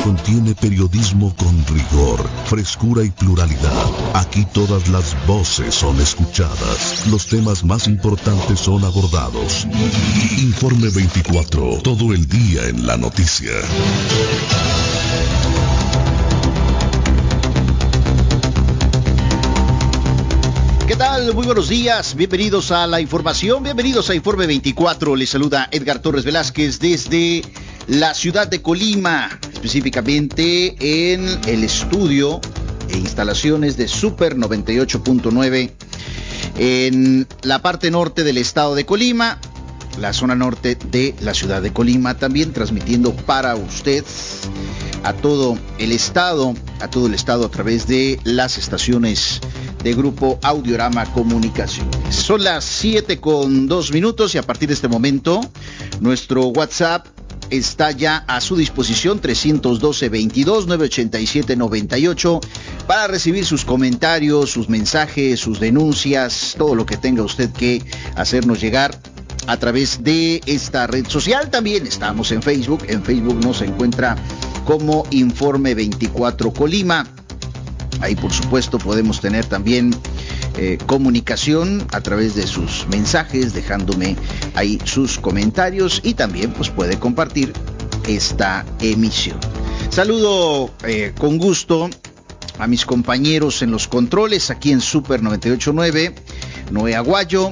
contiene periodismo con rigor, frescura y pluralidad. Aquí todas las voces son escuchadas. Los temas más importantes son abordados. Informe 24, todo el día en la noticia. ¿Qué tal? Muy buenos días, bienvenidos a la información, bienvenidos a Informe 24. Les saluda Edgar Torres Velázquez desde la ciudad de Colima, específicamente en el estudio e instalaciones de Super 98.9 en la parte norte del estado de Colima, la zona norte de la ciudad de Colima, también transmitiendo para usted a todo el estado a través de las estaciones de Grupo Audiorama Comunicaciones. Son las 7:02 y a partir de este momento nuestro WhatsApp está ya a su disposición, 312-22-987-98, para recibir sus comentarios, sus mensajes, sus denuncias, todo lo que tenga usted que hacernos llegar a través de esta red social. También estamos en Facebook nos encuentra como Informe 24 Colima. Ahí por supuesto podemos tener también comunicación a través de sus mensajes, dejándome ahí sus comentarios, y también pues puede compartir esta emisión. Saludo con gusto a mis compañeros en los controles aquí en Super 98.9, Noé Aguayo;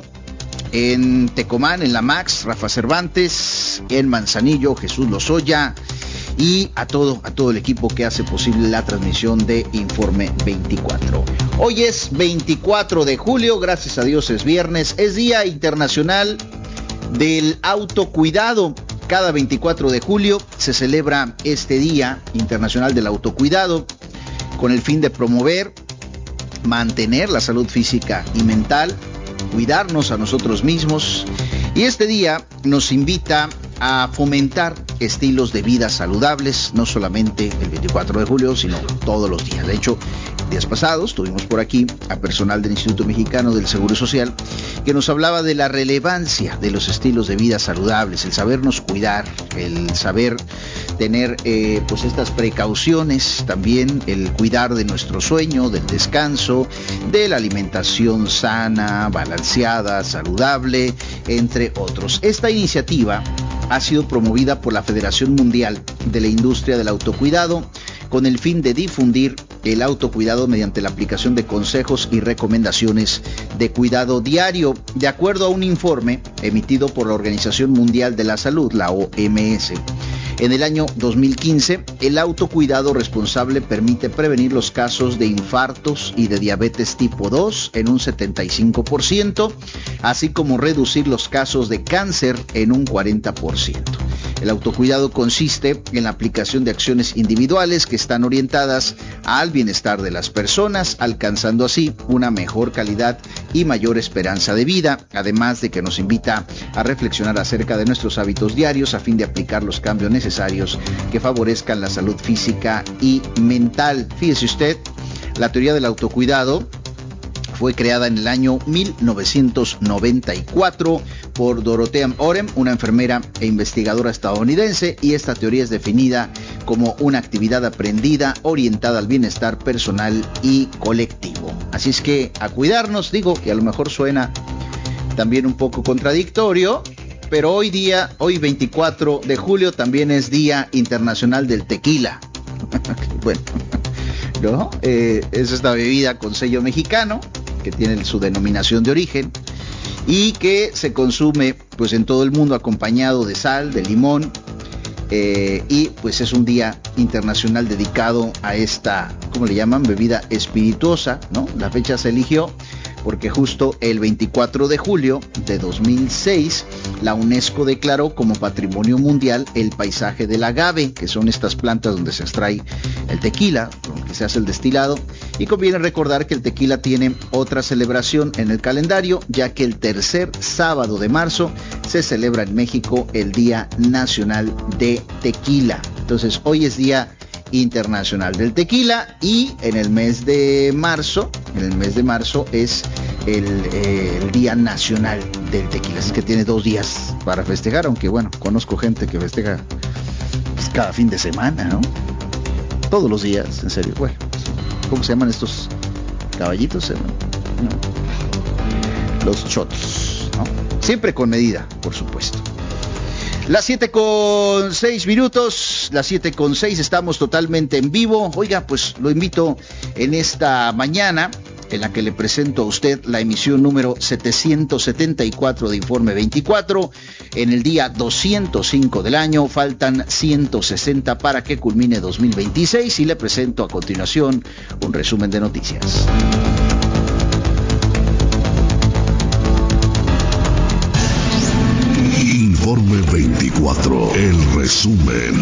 en Tecomán, en la Max, Rafa Cervantes; en Manzanillo, Jesús Lozoya; y a todo el equipo que hace posible la transmisión de Informe 24. Hoy es 24 de julio, gracias a Dios es viernes, es Día Internacional del Autocuidado. Cada 24 de julio se celebra este Día Internacional del Autocuidado con el fin de promover, mantener la salud física y mental, cuidarnos a nosotros mismos, y este día nos invita a fomentar estilos de vida saludables, no solamente el 24 de julio, sino todos los días. De hecho, días pasados tuvimos por aquí a personal del Instituto Mexicano del Seguro Social que nos hablaba de la relevancia de los estilos de vida saludables, el sabernos cuidar, el saber tener pues estas precauciones, también el cuidar de nuestro sueño, del descanso, de la alimentación sana, balanceada, saludable, entre otros. Esta iniciativa ha sido promovida por la Federación Mundial de la Industria del Autocuidado con el fin de difundir el autocuidado mediante la aplicación de consejos y recomendaciones de cuidado diario. De acuerdo a un informe emitido por la Organización Mundial de la Salud, la OMS, en el año 2015, el autocuidado responsable permite prevenir los casos de infartos y de diabetes tipo 2 en un 75%, así como reducir los casos de cáncer en un 40%. El autocuidado consiste en la aplicación de acciones individuales que están orientadas al bienestar de las personas, alcanzando así una mejor calidad y mayor esperanza de vida, además de que nos invita a reflexionar acerca de nuestros hábitos diarios a fin de aplicar los cambios necesarios que favorezcan la salud física y mental. Fíjese usted, la teoría del autocuidado fue creada en el año 1994 por Dorothea Orem, una enfermera e investigadora estadounidense, y esta teoría es definida como una actividad aprendida orientada al bienestar personal y colectivo. Así es que a cuidarnos, digo, que a lo mejor suena también un poco contradictorio, pero hoy 24 de julio también es Día Internacional del Tequila. Bueno, ¿no? Es esta bebida con sello mexicano que tiene su denominación de origen y que se consume pues en todo el mundo acompañado de sal, de limón, y pues es un día internacional dedicado a esta, ¿cómo le llaman? Bebida espirituosa, ¿no? La fecha se eligió porque justo el 24 de julio de 2006 la UNESCO declaró como Patrimonio Mundial el paisaje del agave, que son estas plantas donde se extrae el tequila, donde se hace el destilado, y conviene recordar que el tequila tiene otra celebración en el calendario, ya que el tercer sábado de marzo se celebra en México el Día Nacional de Tequila. Entonces hoy es Día Internacional del Tequila, y en el mes de marzo es el Día Nacional del Tequila. Así que tiene 2 días para festejar, aunque bueno, conozco gente que festeja pues cada fin de semana, ¿no? todos los días, en serio. Bueno, ¿cómo se llaman estos caballitos? No. Los shots, ¿no? Siempre con medida, por supuesto. Las 7:06, las 7:06, estamos totalmente en vivo. Oiga, pues lo invito en esta mañana, en la que le presento a usted la emisión número 774 de Informe 24, en el día 205 del año. Faltan 160 para que culmine 2026 y le presento a continuación un resumen de noticias. Informe 24, el resumen.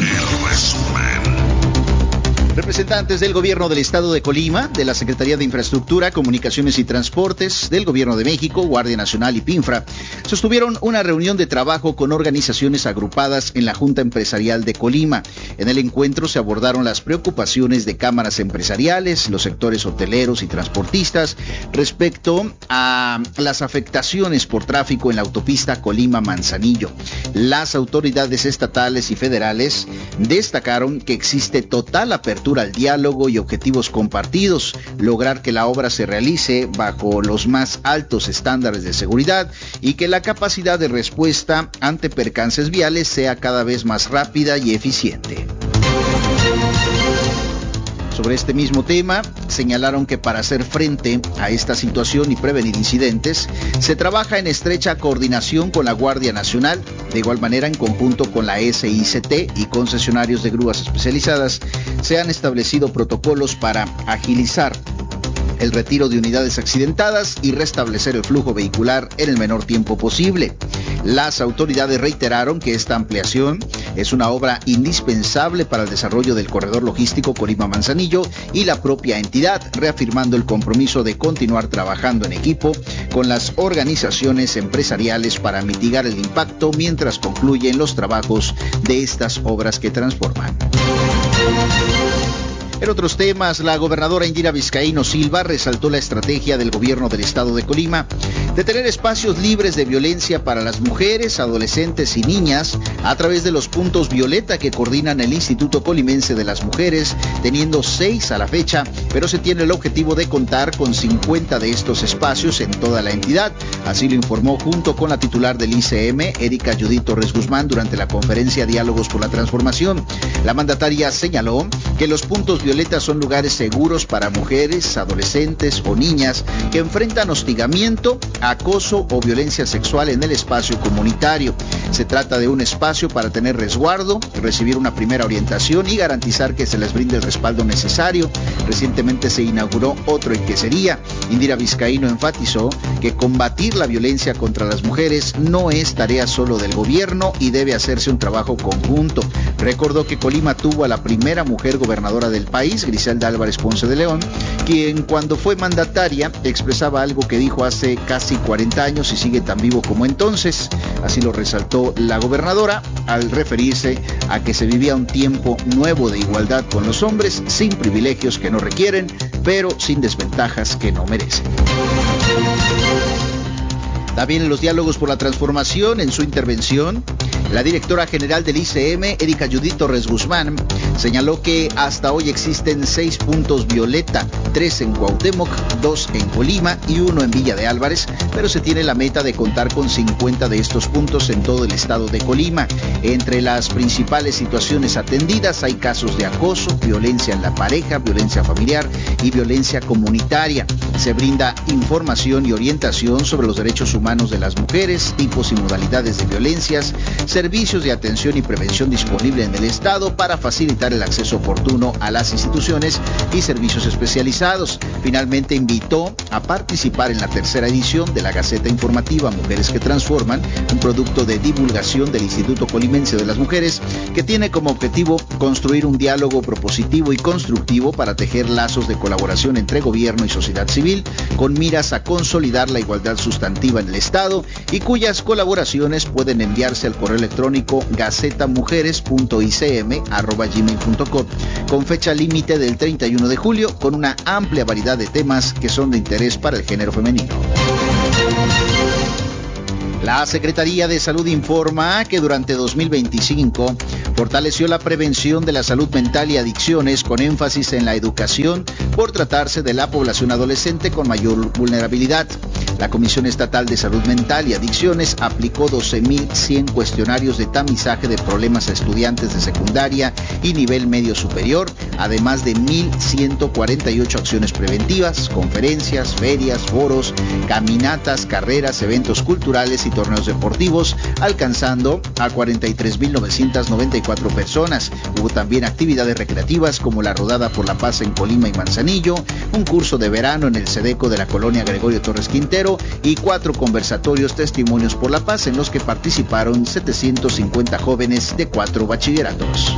Representantes del Gobierno del Estado de Colima, de la Secretaría de Infraestructura, Comunicaciones y Transportes, del Gobierno de México, Guardia Nacional y PINFRA, sostuvieron una reunión de trabajo con organizaciones agrupadas en la Junta Empresarial de Colima. En el encuentro se abordaron las preocupaciones de cámaras empresariales, los sectores hoteleros y transportistas respecto a las afectaciones por tráfico en la autopista Colima-Manzanillo. Las autoridades estatales y federales destacaron que existe total apertura al diálogo y objetivos compartidos, lograr que la obra se realice bajo los más altos estándares de seguridad y que la capacidad de respuesta ante percances viales sea cada vez más rápida y eficiente. Sobre este mismo tema, señalaron que para hacer frente a esta situación y prevenir incidentes, se trabaja en estrecha coordinación con la Guardia Nacional. De igual manera, en conjunto con la SICT y concesionarios de grúas especializadas, se han establecido protocolos para agilizar el retiro de unidades accidentadas y restablecer el flujo vehicular en el menor tiempo posible. Las autoridades reiteraron que esta ampliación es una obra indispensable para el desarrollo del corredor logístico Colima-Manzanillo y la propia entidad, reafirmando el compromiso de continuar trabajando en equipo con las organizaciones empresariales para mitigar el impacto mientras concluyen los trabajos de estas obras que transforman. En otros temas, la gobernadora Indira Vizcaíno Silva resaltó la estrategia del gobierno del estado de Colima de tener espacios libres de violencia para las mujeres, adolescentes y niñas a través de los puntos violeta que coordinan el Instituto Colimense de las Mujeres, teniendo 6 a la fecha, pero se tiene el objetivo de contar con 50 de estos espacios en toda la entidad. Así lo informó junto con la titular del ICM, Erika Judith Torres Guzmán, durante la conferencia Diálogos por la Transformación. La mandataria señaló que los puntos violetas son lugares seguros para mujeres, adolescentes o niñas que enfrentan hostigamiento, acoso o violencia sexual en el espacio comunitario. Se trata de un espacio para tener resguardo, recibir una primera orientación y garantizar que se les brinde el respaldo necesario. Recientemente se inauguró otro en Quesería. Indira Vizcaíno enfatizó que combatir la violencia contra las mujeres no es tarea solo del gobierno y debe hacerse un trabajo conjunto. Recordó que Colima tuvo a la primera mujer gobernadora del país, Griselda Álvarez Ponce de León, quien cuando fue mandataria expresaba algo que dijo hace casi 40 años y sigue tan vivo como entonces. Así lo resaltó la gobernadora al referirse a que se vivía un tiempo nuevo de igualdad con los hombres, sin privilegios que no requieren, pero sin desventajas que no merecen. También en los diálogos por la transformación, en su intervención, la directora general del ICM, Erika Judith Torres Guzmán, señaló que hasta hoy existen 6 puntos violeta, 3 en Cuauhtémoc, 2 en Colima y 1 en Villa de Álvarez, pero se tiene la meta de contar con 50 de estos puntos en todo el estado de Colima. Entre las principales situaciones atendidas hay casos de acoso, violencia en la pareja, violencia familiar y violencia comunitaria. Se brinda información y orientación sobre los derechos humanos de las mujeres, tipos y modalidades de violencias, servicios de atención y prevención disponible en el estado para facilitar el acceso oportuno a las instituciones y servicios especializados. Finalmente invitó a participar en la tercera edición de la Gaceta Informativa Mujeres que Transforman, un producto de divulgación del Instituto Colimense de las Mujeres que tiene como objetivo construir un diálogo propositivo y constructivo para tejer lazos de colaboración entre gobierno y sociedad civil con miras a consolidar la igualdad sustantiva en el estado y cuyas colaboraciones pueden enviarse al correo electrónico gacetamujeres.icm@gmail.com con fecha límite del 31 de julio con una amplia variedad de temas que son de interés para el género femenino. La Secretaría de Salud informa que durante 2025 fortaleció la prevención de la salud mental y adicciones con énfasis en la educación por tratarse de la población adolescente con mayor vulnerabilidad. La Comisión Estatal de Salud Mental y Adicciones aplicó 12.100 cuestionarios de tamizaje de problemas a estudiantes de secundaria y nivel medio superior, además de 1.148 acciones preventivas, conferencias, ferias, foros, caminatas, carreras, eventos culturales y torneos deportivos, alcanzando a 43.994 personas. Hubo también actividades recreativas como la Rodada por la Paz en Colima y Manzanillo, un curso de verano en el Sedeco de la colonia Gregorio Torres Quintero y 4 conversatorios Testimonios por la Paz en los que participaron 750 jóvenes de 4 bachilleratos.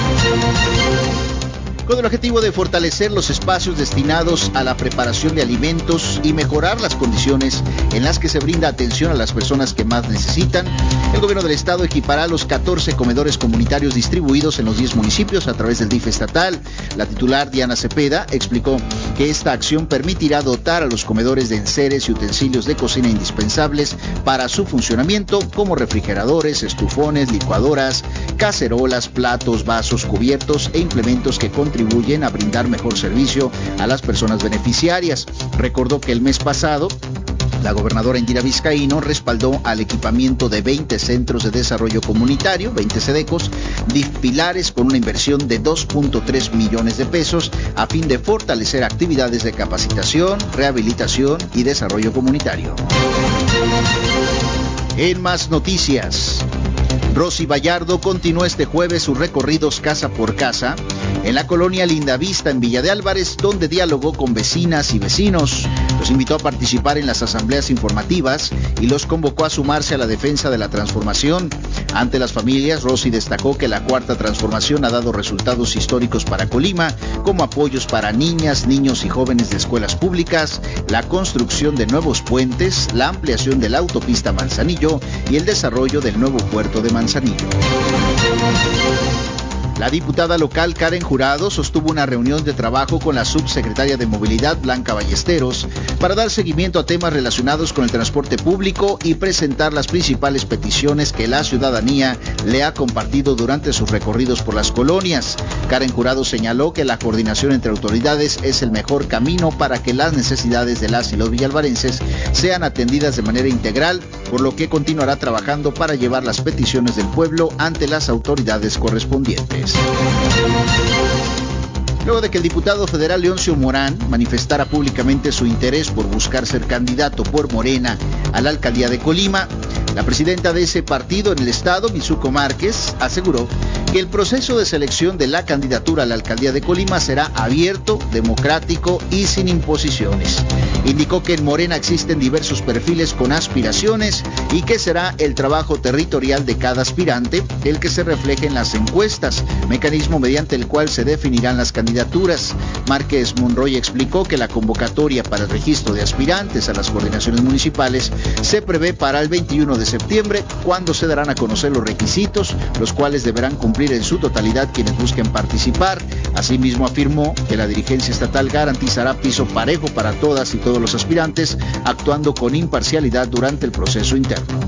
Con el objetivo de fortalecer los espacios destinados a la preparación de alimentos y mejorar las condiciones en las que se brinda atención a las personas que más necesitan, el gobierno del estado equipará los 14 comedores comunitarios distribuidos en los 10 municipios a través del DIF estatal. La titular Diana Cepeda explicó que esta acción permitirá dotar a los comedores de enseres y utensilios de cocina indispensables para su funcionamiento, como refrigeradores, estufones, licuadoras, cacerolas, platos, vasos, cubiertos e implementos que contribuyen a brindar mejor servicio a las personas beneficiarias. Recordó que el mes pasado la gobernadora Indira Vizcaíno respaldó al equipamiento de 20 centros de desarrollo comunitario, 20 SEDECOS, DIF Pilares, con una inversión de 2.3 millones de pesos a fin de fortalecer actividades de capacitación, rehabilitación y desarrollo comunitario. En más noticias, Rosy Vallardo continuó este jueves sus recorridos casa por casa en la colonia Lindavista en Villa de Álvarez, donde dialogó con vecinas y vecinos. Los invitó a participar en las asambleas informativas y los convocó a sumarse a la defensa de la transformación. Ante las familias, Rosy destacó que la cuarta transformación ha dado resultados históricos para Colima, como apoyos para niñas, niños y jóvenes de escuelas públicas, la construcción de nuevos puentes, la ampliación de la autopista Manzanillo y el desarrollo del nuevo puerto de Manzanillo. La diputada local Karen Jurado sostuvo una reunión de trabajo con la subsecretaria de Movilidad Blanca Ballesteros para dar seguimiento a temas relacionados con el transporte público y presentar las principales peticiones que la ciudadanía le ha compartido durante sus recorridos por las colonias. Karen Jurado señaló que la coordinación entre autoridades es el mejor camino para que las necesidades de las y los villalvarenses sean atendidas de manera integral, por lo que continuará trabajando para llevar las peticiones del pueblo ante las autoridades correspondientes. Luego de que el diputado federal Leoncio Morán manifestara públicamente su interés por buscar ser candidato por Morena a la alcaldía de Colima, la presidenta de ese partido en el estado, Mitsuko Márquez, aseguró que el proceso de selección de la candidatura a la alcaldía de Colima será abierto, democrático y sin imposiciones. Indicó que en Morena existen diversos perfiles con aspiraciones y que será el trabajo territorial de cada aspirante el que se refleje en las encuestas, mecanismo mediante el cual se definirán las candidaturas. Márquez Monroy explicó que la convocatoria para el registro de aspirantes a las coordinaciones municipales se prevé para el 21 de septiembre, cuando se darán a conocer los requisitos, los cuales deberán cumplir en su totalidad quienes busquen participar. Asimismo, afirmó que la dirigencia estatal garantizará piso parejo para todas y todos los aspirantes, actuando con imparcialidad durante el proceso interno.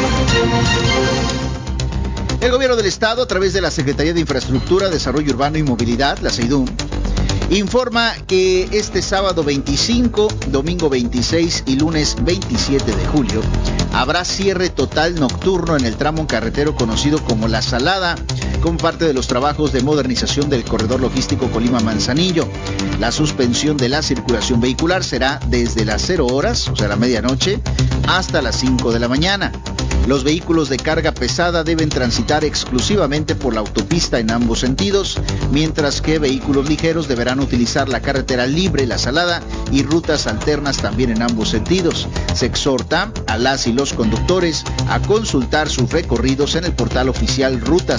El gobierno del estado, a través de la Secretaría de Infraestructura, Desarrollo Urbano y Movilidad, la SEIDUM, informa que este sábado 25, domingo 26 y lunes 27 de julio habrá cierre total nocturno en el tramo carretero conocido como La Salada, como parte de los trabajos de modernización del corredor logístico Colima-Manzanillo. La suspensión de la circulación vehicular será desde las 0 horas, o sea, la medianoche, hasta las 5 de la mañana. Los vehículos de carga pesada deben transitar exclusivamente por la autopista en ambos sentidos, mientras que vehículos ligeros deberán utilizar la carretera libre La Salada y rutas alternas también en ambos sentidos. Se exhorta a las y los conductores a consultar sus recorridos en el portal oficial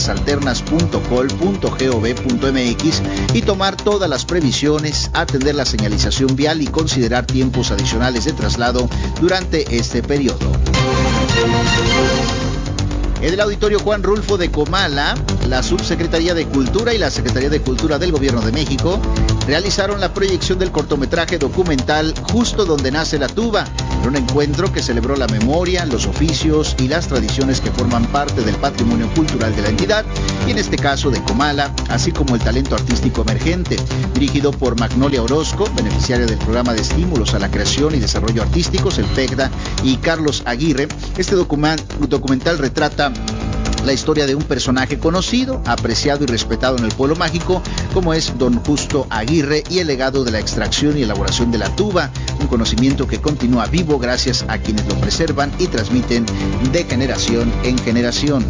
rutasalternas.col.gov.mx y tomar todas las previsiones, atender la señalización vial y considerar tiempos adicionales de traslado durante este periodo. En el Auditorio Juan Rulfo de Comala, la Subsecretaría de Cultura y la Secretaría de Cultura del Gobierno de México realizaron la proyección del cortometraje documental Justo donde nace la tuba, en un encuentro que celebró la memoria, los oficios y las tradiciones que forman parte del patrimonio cultural de la entidad, y en este caso de Comala, así como el talento artístico emergente, dirigido por Magnolia Orozco, beneficiaria del programa de estímulos a la creación y desarrollo artísticos, el PECDA, y Carlos Aguirre. Este documental retrata la historia de un personaje conocido, apreciado y respetado en el pueblo mágico, como es don Justo Aguirre, y el legado de la extracción y elaboración de la tuba, un conocimiento que continúa vivo gracias a quienes lo preservan y transmiten de generación en generación.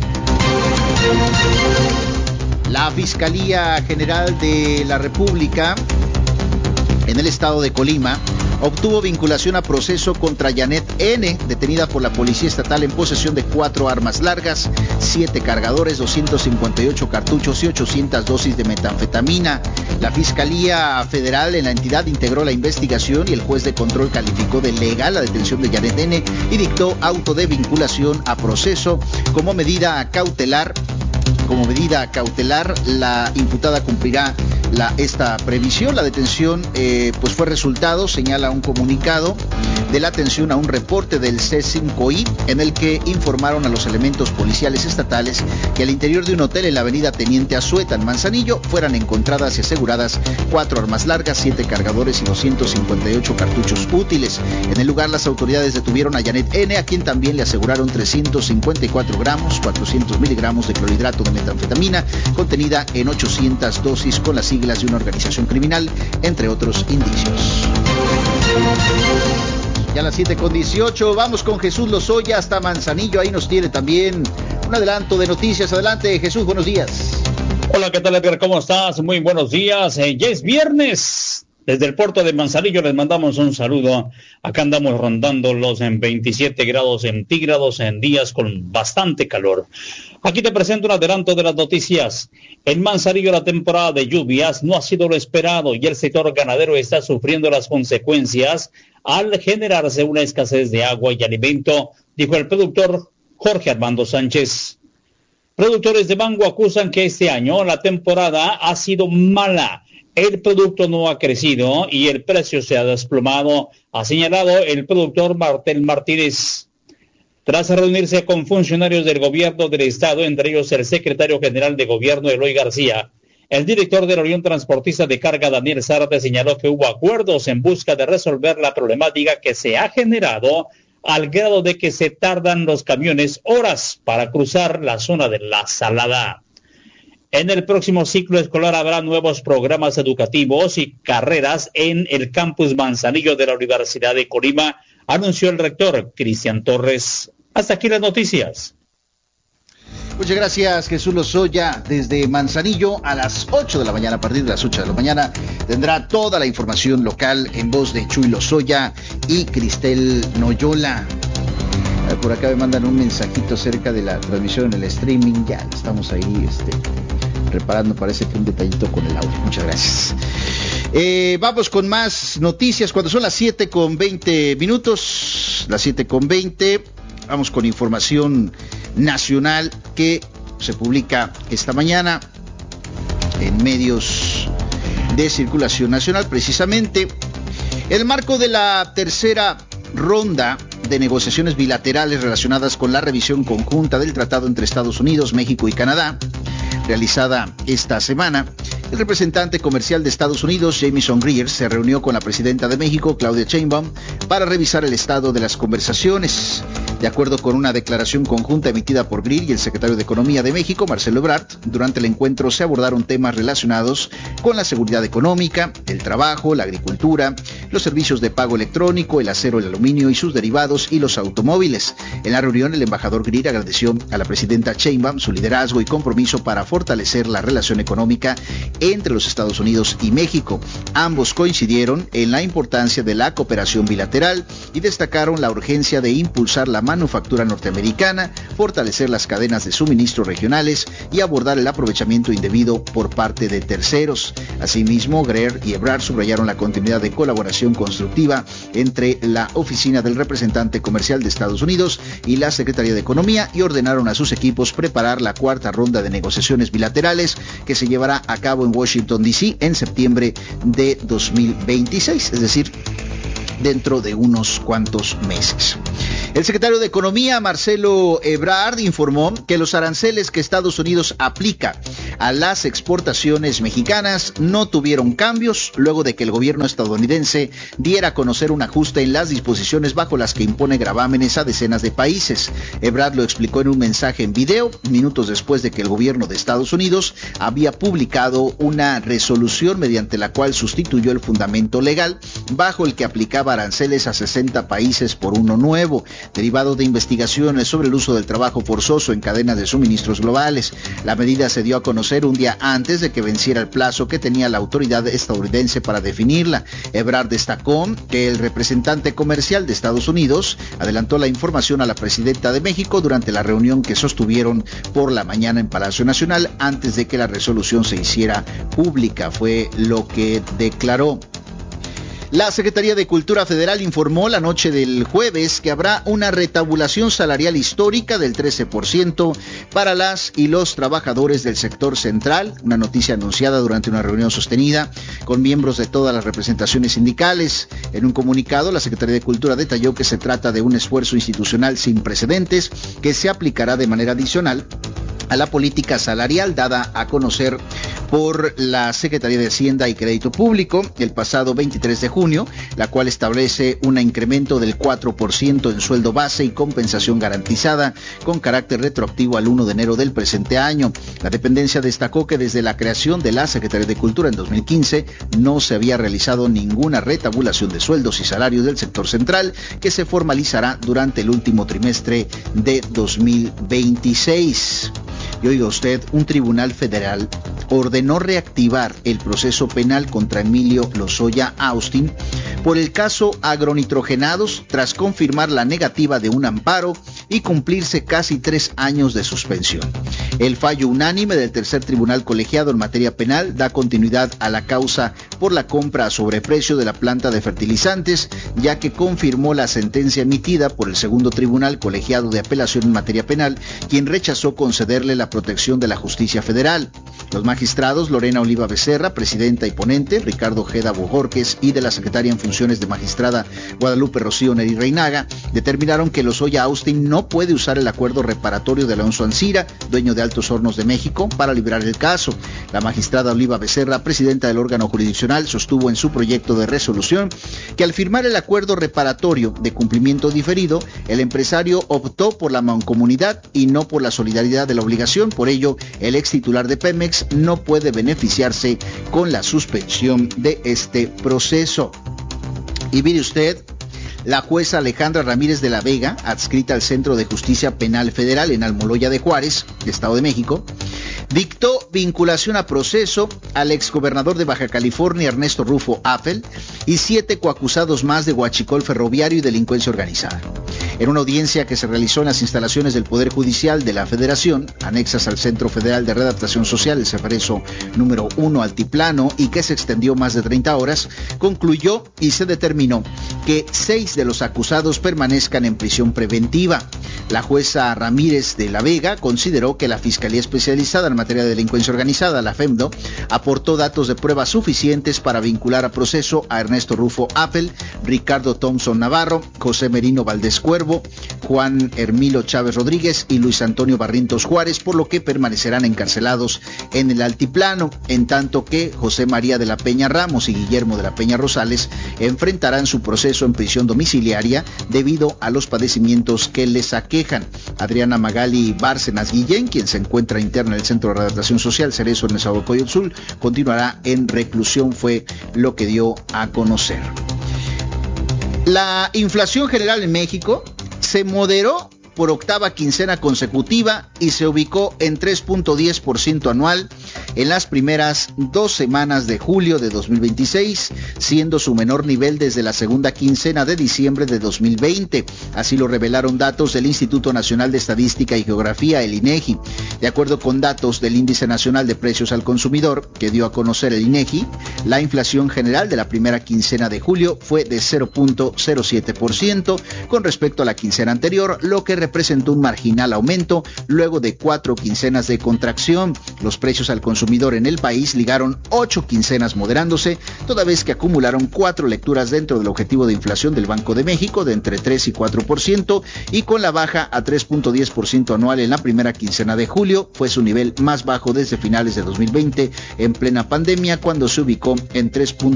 La Fiscalía General de la República en el estado de Colima obtuvo vinculación a proceso contra Janet N., detenida por la Policía Estatal en posesión de 4 armas largas, 7 cargadores, 258 cartuchos y 800 dosis de metanfetamina. La Fiscalía Federal en la entidad integró la investigación y el juez de control calificó de legal la detención de Janet N. y dictó auto de vinculación a proceso. Como medida cautelar, la imputada cumplirá esta previsión. La detención pues fue resultado, señala un comunicado, de la atención a un reporte del C5I en el que informaron a los elementos policiales estatales que al interior de un hotel en la avenida Teniente Azueta en Manzanillo fueran encontradas y aseguradas 4 armas largas, 7 cargadores y 258 cartuchos útiles. En el lugar, las autoridades detuvieron a Janet N., a quien también le aseguraron 354 gramos, 400 miligramos de clorhidrato de metanfetamina contenida en 800 dosis con las siglas de una organización criminal, entre otros indicios. Ya a las 7:18, vamos con Jesús Lozoya hasta Manzanillo. Ahí nos tiene también un adelanto de noticias. Adelante, Jesús, buenos días. Hola, ¿qué tal, Edgar? ¿Cómo estás? Muy buenos días. Ya es viernes. Desde el puerto de Manzanillo les mandamos un saludo. Acá andamos rondando los 27 grados centígrados en días con bastante calor. Aquí te presento un adelanto de las noticias. En Manzanillo la temporada de lluvias no ha sido lo esperado y el sector ganadero está sufriendo las consecuencias al generarse una escasez de agua y alimento, dijo el productor Jorge Armando Sánchez. Productores de mango acusan que este año la temporada ha sido mala. El producto no ha crecido y el precio se ha desplomado, ha señalado el productor Martel Martínez. Tras reunirse con funcionarios del gobierno del estado, entre ellos el secretario general de gobierno Eloy García, el director de la Unión Transportista de Carga Daniel Zárate señaló que hubo acuerdos en busca de resolver la problemática que se ha generado al grado de que se tardan los camiones horas para cruzar la zona de La Salada. En el próximo ciclo escolar habrá nuevos programas educativos y carreras en el campus Manzanillo de la Universidad de Colima, anunció el rector Cristian Torres. Hasta aquí las noticias. Muchas gracias, Jesús Lozoya. Desde Manzanillo a las 8 de la mañana, a partir de las 8 de la mañana, tendrá toda la información local en voz de Chuy Lozoya y Cristel Noyola. Por acá me mandan un mensajito acerca de la transmisión en el streaming. Ya estamos ahí reparando, parece que un detallito con el audio. Muchas gracias. Vamos con más noticias cuando son las 7:20. Las 7:20. Vamos con información nacional que se publica esta mañana en medios de circulación nacional. Precisamente, en el marco de la tercera ronda de negociaciones bilaterales relacionadas con la revisión conjunta del tratado entre Estados Unidos, México y Canadá, realizada esta semana, el representante comercial de Estados Unidos, Jamieson Greer, se reunió con la presidenta de México, Claudia Sheinbaum, para revisar el estado de las conversaciones. De acuerdo con una declaración conjunta emitida por Greer y el secretario de Economía de México, Marcelo Ebrard, durante el encuentro se abordaron temas relacionados con la seguridad económica, el trabajo, la agricultura, los servicios de pago electrónico, el acero, el aluminio y sus derivados y los automóviles. En la reunión, el embajador Greer agradeció a la presidenta Sheinbaum su liderazgo y compromiso para fortalecer la relación económica entre los Estados Unidos y México. Ambos coincidieron en la importancia de la cooperación bilateral y destacaron la urgencia de impulsar la manufactura norteamericana, fortalecer las cadenas de suministro regionales y abordar el aprovechamiento indebido por parte de terceros. Asimismo, Greer y Ebrard subrayaron la continuidad de colaboración constructiva entre la oficina del representante comercial de Estados Unidos y la Secretaría de Economía y ordenaron a sus equipos preparar la cuarta ronda de negociaciones bilaterales que se llevará a cabo en Washington, D.C. en septiembre de 2026, es decir, dentro de unos cuantos meses. El secretario de Economía, Marcelo Ebrard, informó que los aranceles que Estados Unidos aplica a las exportaciones mexicanas no tuvieron cambios luego de que el gobierno estadounidense diera a conocer un ajuste en las disposiciones bajo las que impone gravámenes a decenas de países. Ebrard lo explicó en un mensaje en video, minutos después de que el gobierno de Estados Unidos había publicado una resolución mediante la cual sustituyó el fundamento legal bajo el que aplicaba aranceles a 60 países por uno nuevo, derivado de investigaciones sobre el uso del trabajo forzoso en cadenas de suministros globales. La medida se dio a conocer un día antes de que venciera el plazo que tenía la autoridad estadounidense para definirla. Ebrard destacó que el representante comercial de Estados Unidos adelantó la información a la presidenta de México durante la reunión que sostuvieron por la mañana en Palacio Nacional antes de que la resolución se hiciera pública, fue lo que declaró. La Secretaría de Cultura Federal informó la noche del jueves que habrá una retabulación salarial histórica del 13% para las y los trabajadores del sector central, una noticia anunciada durante una reunión sostenida con miembros de todas las representaciones sindicales. En un comunicado, la Secretaría de Cultura detalló que se trata de un esfuerzo institucional sin precedentes que se aplicará de manera adicional a la política salarial dada a conocer por la Secretaría de Hacienda y Crédito Público el pasado 23 de junio, la cual establece un incremento del 4% en sueldo base y compensación garantizada con carácter retroactivo al 1 de enero del presente año. La dependencia destacó que desde la creación de la Secretaría de Cultura en 2015 no se había realizado ninguna retabulación de sueldos y salarios del sector central, que se formalizará durante el último trimestre de 2026. Y oiga usted, un tribunal federal ordenó reactivar el proceso penal contra Emilio Lozoya Austin por el caso agronitrogenados tras confirmar la negativa de un amparo y cumplirse casi 3 años de suspensión. El fallo unánime del tercer tribunal colegiado en materia penal da continuidad a la causa por la compra a sobreprecio de la planta de fertilizantes, ya que confirmó la sentencia emitida por el segundo tribunal colegiado de apelación en materia penal, quien rechazó concederle la protección de la justicia federal. Los magistrados Lorena Oliva Becerra, presidenta y ponente, Ricardo Ojeda Bojorquez y de la secretaria en funciones de magistrada Guadalupe Rocío Neri Reinaga, determinaron que Lozoya Austin no puede usar el acuerdo reparatorio de Alonso Ancira, dueño de Altos Hornos de México, para librar el caso. La magistrada Oliva Becerra, presidenta del órgano jurisdiccional, sostuvo en su proyecto de resolución que al firmar el acuerdo reparatorio de cumplimiento diferido, el empresario optó por la mancomunidad y no por la solidaridad de la obligación. Por ello, el ex titular de Pemex no puede beneficiarse con la suspensión de este proceso. Y mire usted, la jueza Alejandra Ramírez de la Vega, adscrita al Centro de Justicia Penal Federal en Almoloya de Juárez, Estado de México, dictó vinculación a proceso al exgobernador de Baja California, Ernesto Rufo Apfel, y 7 coacusados más de huachicol ferroviario y delincuencia organizada. En una audiencia que se realizó en las instalaciones del Poder Judicial de la Federación, anexas al Centro Federal de Readaptación Social, el Ceferezo número 1 Altiplano, y que se extendió más de 30 horas, concluyó y se determinó que 6 de los acusados permanezcan en prisión preventiva. La jueza Ramírez de la Vega consideró que la Fiscalía Especializada en Materia de Delincuencia Organizada, la FEMDO, aportó datos de prueba suficientes para vincular a proceso a Ernesto Rufo Apfel, Ricardo Thompson Navarro, José Merino Valdés Cuervo, Juan Hermilo Chávez Rodríguez y Luis Antonio Barrientos Juárez, por lo que permanecerán encarcelados en el Altiplano, en tanto que José María de la Peña Ramos y Guillermo de la Peña Rosales enfrentarán su proceso en prisión domiciliaria debido a los padecimientos que les aquejan. Adriana Magali Bárcenas Guillén, quien se encuentra interna en el Centro de Readaptación Social Cerezo en Nezahualcóyotl, continuará en reclusión, fue lo que dio a conocer. La inflación general en México se moderó por octava quincena consecutiva y se ubicó en 3.10% anual en las primeras 2 semanas de julio de 2026, siendo su menor nivel desde la segunda quincena de diciembre de 2020. Así lo revelaron datos del Instituto Nacional de Estadística y Geografía, el INEGI. De acuerdo con datos del Índice Nacional de Precios al Consumidor que dio a conocer el INEGI, La inflación general de la primera quincena de julio fue de 0.07% con respecto a la quincena anterior, lo que representó un marginal aumento luego de 4 quincenas de contracción. Los precios al consumidor en el país ligaron 8 quincenas moderándose, toda vez que acumularon 4 lecturas dentro del objetivo de inflación del Banco de México de entre 3 y 4%, y con la baja a 3.10% anual en la primera quincena de julio, fue su nivel más bajo desde finales de 2020, en plena pandemia, cuando se ubicó en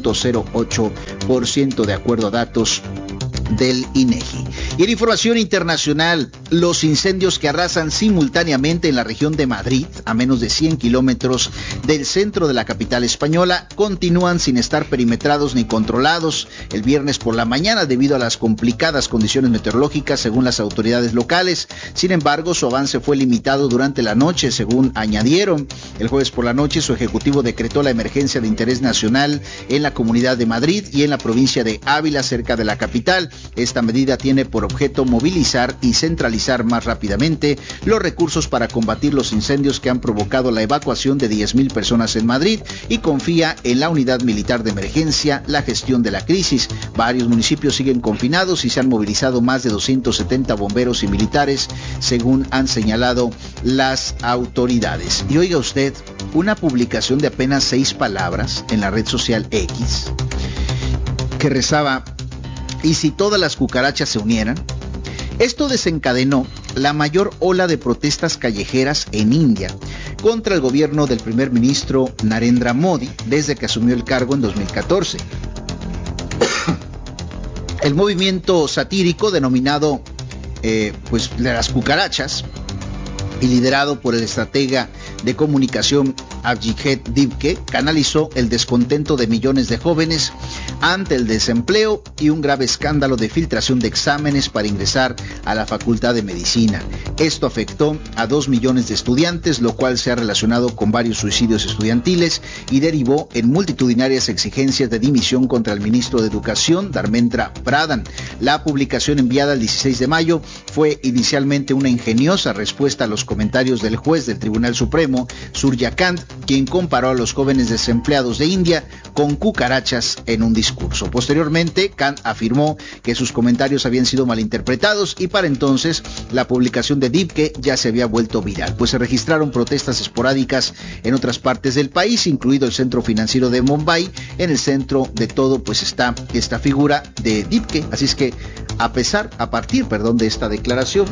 3.08% de acuerdo a datos del INEGI. Y en información internacional, los incendios que arrasan simultáneamente en la región de Madrid, a menos de 100 kilómetros del centro de la capital española, continúan sin estar perimetrados ni controlados el viernes por la mañana debido a las complicadas condiciones meteorológicas según las autoridades locales. Sin embargo, su avance fue limitado durante la noche, según añadieron. El jueves por la noche, su ejecutivo decretó la emergencia de interés nacional en la Comunidad de Madrid y en la provincia de Ávila, cerca de la capital. Esta medida tiene por objeto movilizar y centralizar más rápidamente los recursos para combatir los incendios que han provocado la evacuación de 10,000 personas en Madrid, y confía en la unidad militar de emergencia la gestión de la crisis. Varios municipios siguen confinados y se han movilizado más de 270 bomberos y militares, según han señalado las autoridades. Y oiga usted, una publicación de apenas 6 palabras en la red social X que rezaba: ¿y si todas las cucarachas se unieran? Esto desencadenó la mayor ola de protestas callejeras en India contra el gobierno del primer ministro Narendra Modi desde que asumió el cargo en 2014. El movimiento satírico denominado las cucarachas, y liderado por el estratega de comunicación Abhijit Divke, canalizó el descontento de millones de jóvenes ante el desempleo y un grave escándalo de filtración de exámenes para ingresar a la Facultad de Medicina. Esto afectó a 2 millones de estudiantes, lo cual se ha relacionado con varios suicidios estudiantiles y derivó en multitudinarias exigencias de dimisión contra el ministro de Educación, Dharmendra Pradhan. La publicación enviada el 16 de mayo fue inicialmente una ingeniosa respuesta a los comentarios del juez del Tribunal Supremo, Surya Kant, quien comparó a los jóvenes desempleados de India con cucarachas en un discurso. Posteriormente, Kant afirmó que sus comentarios habían sido malinterpretados, y para entonces la publicación de Divke ya se había vuelto viral, pues se registraron protestas esporádicas en otras partes del país, incluido el centro financiero de Mumbai. En el centro de todo pues está esta figura de Divke. Así es que a partir de esta declaración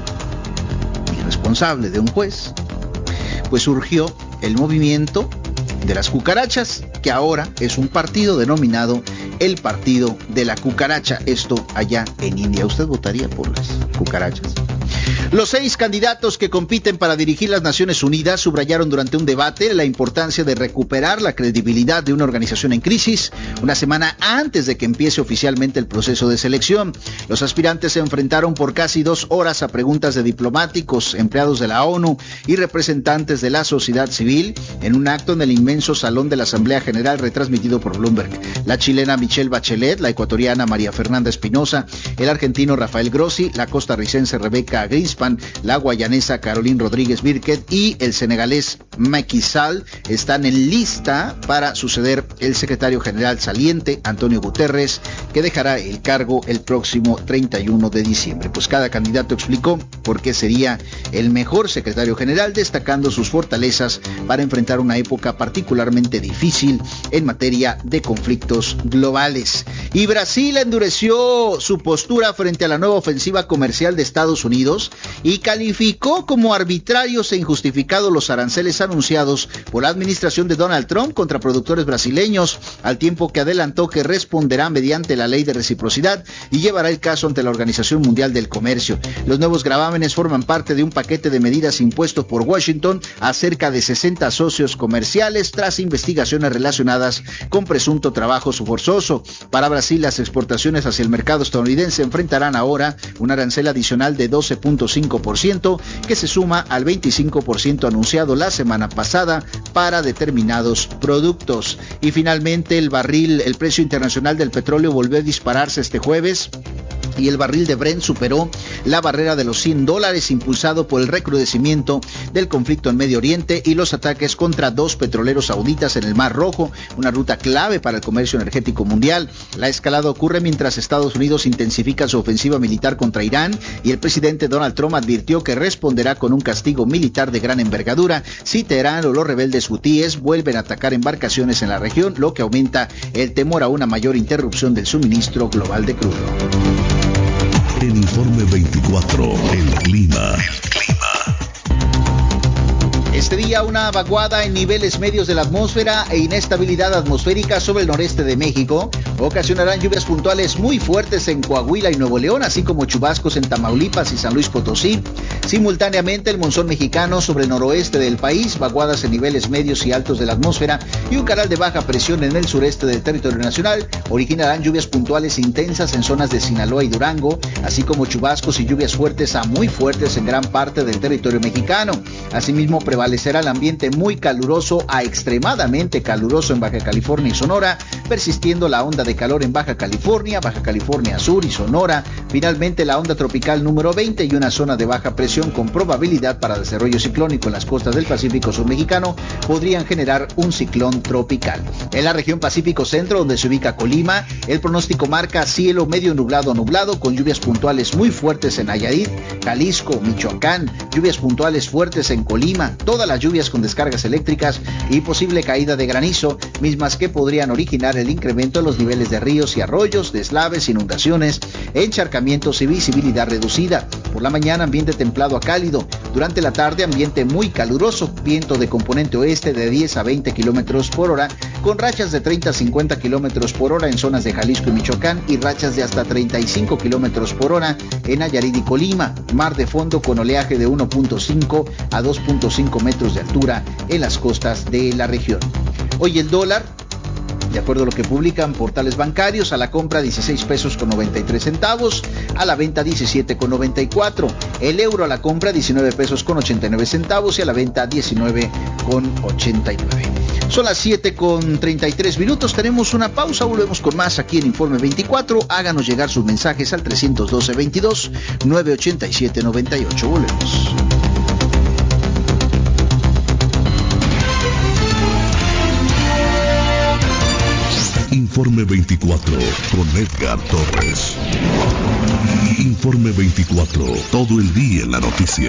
irresponsable de un juez, pues surgió el movimiento de las cucarachas, que ahora es un partido denominado el Partido de la Cucaracha, esto allá en India. ¿Usted votaría por las cucarachas? Los 6 candidatos que compiten para dirigir las Naciones Unidas subrayaron durante un debate la importancia de recuperar la credibilidad de una organización en crisis, una semana antes de que empiece oficialmente el proceso de selección. Los aspirantes se enfrentaron por casi 2 horas a preguntas de diplomáticos, empleados de la ONU y representantes de la sociedad civil en un acto en el inmenso salón de la Asamblea General retransmitido por Bloomberg. La chilena Michelle Bachelet, la ecuatoriana María Fernanda Espinosa, el argentino Rafael Grossi, la costarricense Rebeca Greenspan, la guayanesa Caroline Rodríguez Birket y el senegalés Macky Sall están en lista para suceder el secretario general saliente Antonio Guterres, que dejará el cargo el próximo 31 de diciembre. Pues cada candidato explicó por qué sería el mejor secretario general, destacando sus fortalezas para enfrentar una época particularmente difícil en materia de conflictos globales. Y Brasil endureció su postura frente a la nueva ofensiva comercial de Estados Unidos y calificó como arbitrarios e injustificados los aranceles anunciados por la administración de Donald Trump contra productores brasileños, al tiempo que adelantó que responderá mediante la ley de reciprocidad y llevará el caso ante la Organización Mundial del Comercio. Los nuevos gravámenes forman parte de un paquete de medidas impuestos por Washington a cerca de 60 socios comerciales tras investigaciones relacionadas con presunto trabajo forzoso. Para Brasil, las exportaciones hacia el mercado estadounidense enfrentarán ahora un arancel adicional de 12.5% que se suma al 25% anunciado la semana pasada para determinados productos. Y finalmente, el precio internacional del petróleo volvió a dispararse este jueves y el barril de Brent superó la barrera de los $100, impulsado por el recrudecimiento del conflicto en Medio Oriente y los ataques contra 2 petroleros sauditas en el Mar Rojo, una ruta clave para el comercio energético mundial. La escalada ocurre mientras Estados Unidos intensifica su ofensiva militar contra Irán y el presidente Donald Trump advirtió que responderá con un castigo militar de gran envergadura si Teherán o los rebeldes hutíes vuelven a atacar embarcaciones en la región, lo que aumenta el temor a una mayor interrupción del suministro global de crudo. En Informe 24, el clima. Este día una vaguada en niveles medios de la atmósfera e inestabilidad atmosférica sobre el noreste de México ocasionarán lluvias puntuales muy fuertes en Coahuila y Nuevo León, así como chubascos en Tamaulipas y San Luis Potosí. Simultáneamente el monzón mexicano sobre el noroeste del país, vaguadas en niveles medios y altos de la atmósfera y un canal de baja presión en el sureste del territorio nacional originarán lluvias puntuales intensas en zonas de Sinaloa y Durango, así como chubascos y lluvias fuertes a muy fuertes en gran parte del territorio mexicano. Asimismo, prevalecerá el ambiente muy caluroso a extremadamente caluroso en Baja California y Sonora, persistiendo la onda de calor en Baja California Sur y Sonora. Finalmente, la onda tropical número 20 y una zona de baja presión con probabilidad para desarrollo ciclónico en las costas del Pacífico sur mexicano podrían generar un ciclón tropical. En la región Pacífico Centro, donde se ubica Colima, el pronóstico marca cielo medio nublado a nublado con lluvias puntuales muy fuertes en Nayarit, Jalisco, Michoacán, lluvias puntuales fuertes en Colima, todas las lluvias con descargas eléctricas y posible caída de granizo, mismas que podrían originar el incremento de los niveles de ríos y arroyos, deslaves, inundaciones, encharcamientos y visibilidad reducida. Por la mañana, ambiente templado a cálido. Durante la tarde, ambiente muy caluroso, viento de componente oeste de 10 a 20 kilómetros por hora, con rachas de 30 a 50 kilómetros por hora en zonas de Jalisco y Michoacán y rachas de hasta 35 kilómetros por hora en Nayarit y Colima. Mar de fondo con oleaje de 1.5 a 2.5 metros de altura en las costas de la región. Hoy el dólar, de acuerdo a lo que publican portales bancarios, a la compra 16 pesos con 93 centavos, a la venta 17 con 94. El euro a la compra 19 pesos con 89 centavos y a la venta 19 con 89. Son las 7 con 33 minutos, tenemos una pausa, volvemos con más aquí en Informe 24. Háganos llegar sus mensajes al 312-22 987-98. Volvemos. Informe 24 con Edgar Torres. Informe 24, todo el día en la noticia.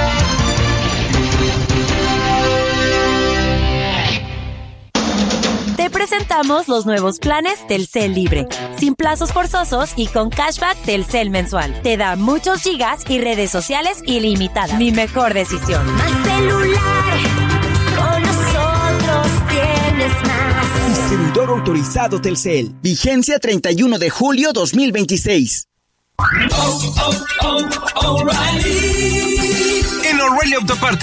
Te presentamos los nuevos planes Telcel Libre, sin plazos forzosos y con cashback Telcel mensual. Te da muchos gigas y redes sociales ilimitadas. Mi mejor decisión. Más celular, con nosotros tienes más. Distribuidor autorizado Telcel. Vigencia 31 de julio 2026. En O'Reilly Autopartes